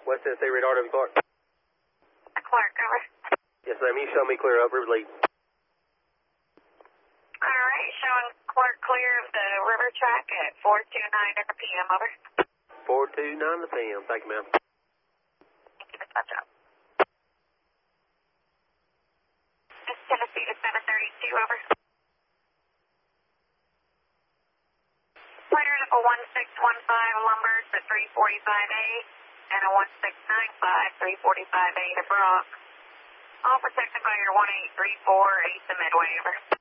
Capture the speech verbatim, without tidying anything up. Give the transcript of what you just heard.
West Tennessee, radar W Clark. Clark, over. Yes, ma'am. You show me clear up River Lead. All right, showing Clark clear of the river track at four two nine in the P M, over. four two nine in the P M. Thank you, ma'am. Thank you, Miss Butchop. West Tennessee to seven thirty-two, over. Cleared up a one six one five lumber to three forty-five A and a one six nine five, three forty-five A to Brock. All protected by your one eight three four, eight to Midway, over.